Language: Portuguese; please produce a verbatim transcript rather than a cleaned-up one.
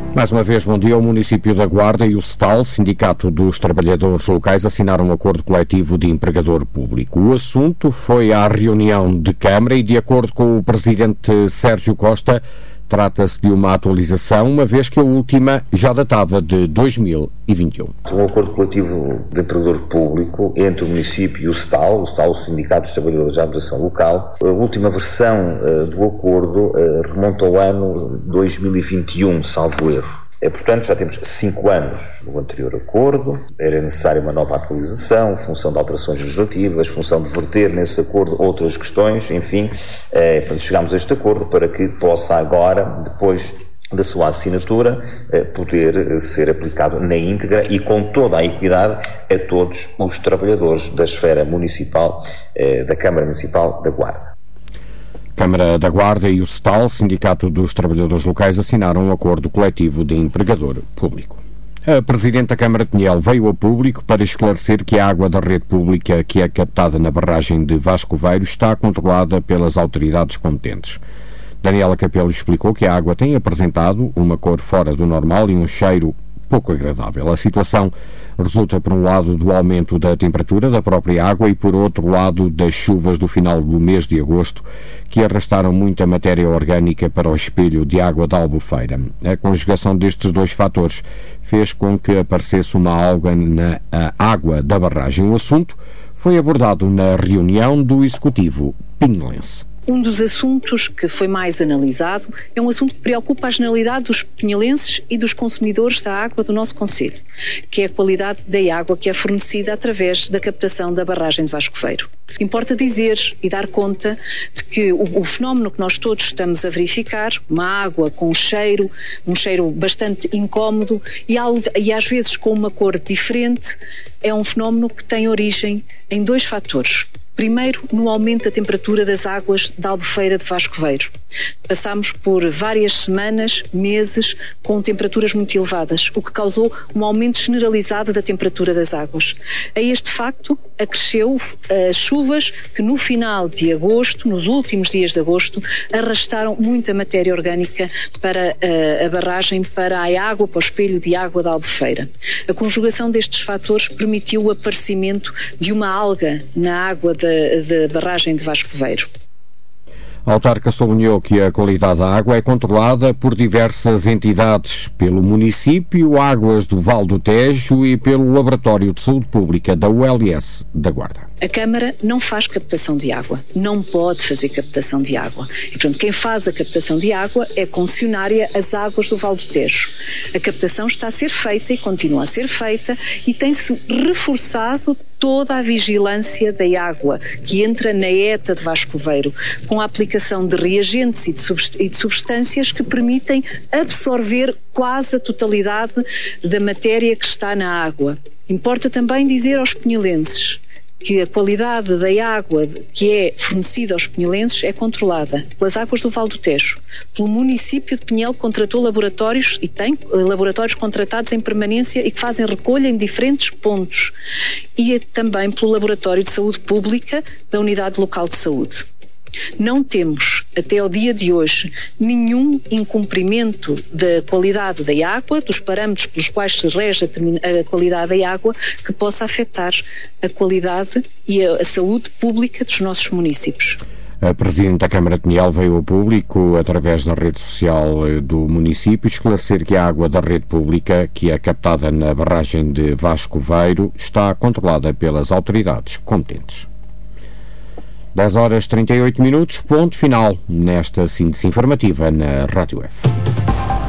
Mais uma vez, bom dia. O município da Guarda e o SETAL, Sindicato dos Trabalhadores Locais, assinaram um acordo coletivo de empregador público. O assunto foi à reunião de Câmara e, de acordo com o presidente Sérgio Costa, trata-se de uma atualização, uma vez que a última já datava de dois mil e vinte e um. Um acordo coletivo de empregador público entre o município e o SETAL, o SETAL, o Sindicato dos Trabalhadores da Administração Local. A última versão uh, do acordo uh, remonta ao ano dois mil e vinte e um, salvo erro. É, portanto, já temos cinco anos do anterior acordo, era necessária uma nova atualização, função de alterações legislativas, função de verter nesse acordo outras questões, enfim, é, chegámos a este acordo para que possa agora, depois da sua assinatura, é, poder ser aplicado na íntegra e com toda a equidade a todos os trabalhadores da esfera municipal, é, da Câmara Municipal da Guarda. Câmara da Guarda e o SETAL, Sindicato dos Trabalhadores Locais, assinaram um acordo coletivo de empregador público. A Presidente da Câmara de Pinhel veio a público para esclarecer que a água da rede pública que é captada na barragem de Vascoveiro está controlada pelas autoridades competentes. Daniela Capelo explicou que a água tem apresentado uma cor fora do normal e um cheiro pouco agradável. A situação resulta, por um lado, do aumento da temperatura da própria água e, por outro lado, das chuvas do final do mês de agosto, que arrastaram muita matéria orgânica para o espelho de água da Albufeira. A conjugação destes dois fatores fez com que aparecesse uma alga na água da barragem. O assunto foi abordado na reunião do Executivo pinhelense. Um dos assuntos que foi mais analisado é um assunto que preocupa a generalidade dos pinhelenses e dos consumidores da água do nosso concelho, que é a qualidade da água que é fornecida através da captação da barragem de Vascoveiro. Importa dizer e dar conta de que o, o fenómeno que nós todos estamos a verificar, uma água com um cheiro, um cheiro bastante incómodo e, e às vezes com uma cor diferente, é um fenómeno que tem origem em dois fatores. Primeiro, no aumento da temperatura das águas da Albufeira de Vascoveiro. Passámos por várias semanas, meses, com temperaturas muito elevadas, o que causou um aumento generalizado da temperatura das águas. A este facto, acresceu as chuvas que no final de agosto, nos últimos dias de agosto, arrastaram muita matéria orgânica para a, a barragem, para a água, para o espelho de água da Albufeira. A conjugação destes fatores permitiu o aparecimento de uma alga na água da da barragem de Vascoveiro. A autarca sublinhou que a qualidade da água é controlada por diversas entidades, pelo município, Águas do Val do Tejo e pelo Laboratório de Saúde Pública da U L S da Guarda. A Câmara não faz captação de água, não pode fazer captação de água. E, portanto, quem faz a captação de água é a concessionária As Águas do Val do Tejo. A captação está a ser feita e continua a ser feita e tem-se reforçado toda a vigilância da água que entra na ETA de Vascoveiro, com a aplicação de reagentes e de substâncias que permitem absorver quase a totalidade da matéria que está na água. Importa também dizer aos pinhelenses que a qualidade da água que é fornecida aos pinhelenses é controlada pelas Águas do Val do Tejo. Pelo município de Pinhel contratou laboratórios e tem laboratórios contratados em permanência e que fazem recolha em diferentes pontos. E também pelo Laboratório de Saúde Pública da Unidade Local de Saúde. Não temos, até ao dia de hoje, nenhum incumprimento da qualidade da água, dos parâmetros pelos quais se rege a qualidade da água, que possa afetar a qualidade e a saúde pública dos nossos municípios. A Presidente da Câmara de Pinhel veio ao público, através da rede social do município, esclarecer que a água da rede pública, que é captada na barragem de Vascoveiro, está controlada pelas autoridades competentes. dez horas e trinta e oito minutos, ponto final nesta síntese informativa na Rádio F.